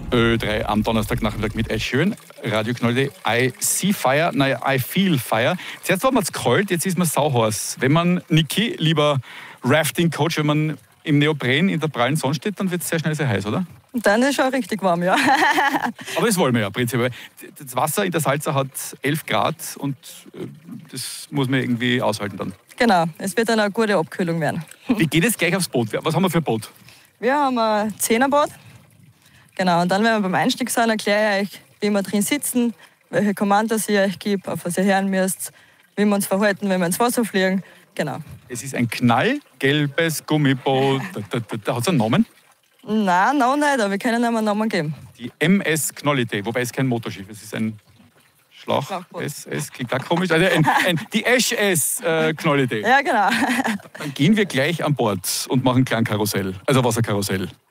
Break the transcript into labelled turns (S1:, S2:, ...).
S1: Ö3 am Donnerstagnachmittag mit Ed Sheeran. Radio Knolle, I see fire, nein, I feel fire. Zuerst war es kalt, jetzt ist man sauheiß. Wenn man, Niki, lieber Rafting-Coach, wenn man im Neopren in der prallen Sonne steht, dann wird es sehr schnell sehr heiß, oder?
S2: Dann ist schon richtig warm, ja.
S1: Aber das wollen wir ja prinzipiell. Das Wasser in der Salza hat 11 Grad und das muss man irgendwie aushalten dann.
S2: Genau, es wird dann eine gute Abkühlung werden.
S1: Wie geht es gleich aufs Boot? Was haben wir für ein Boot?
S2: Wir haben ein 10er-Boot. Genau, und dann, wenn wir beim Einstieg sind, erkläre ich euch, wie wir drin sitzen, welche Kommandos ich euch gebe, auf was ihr hören müsst, wie wir uns verhalten, wenn wir ins Wasser fliegen. Genau.
S1: Es ist ein knallgelbes Gummiboot. Da hat es einen Namen?
S2: Nein, noch nicht, aber wir können ihm einen Namen geben.
S1: Die MS Knollite, wobei es kein Motorschiff, es ist ein
S2: Schlauchboot.
S1: SS, klingt auch komisch. Also die SS Knollite.
S2: Ja, genau.
S1: Dann gehen wir gleich an Bord und machen ein kleines Karussell, also Wasserkarussell.